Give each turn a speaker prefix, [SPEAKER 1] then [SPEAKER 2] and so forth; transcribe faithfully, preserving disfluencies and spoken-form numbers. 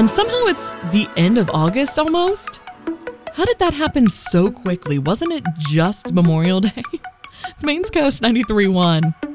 [SPEAKER 1] And somehow it's the end of August almost. How did that happen so quickly? Wasn't it just Memorial Day? It's Maine's Coast ninety-three point one.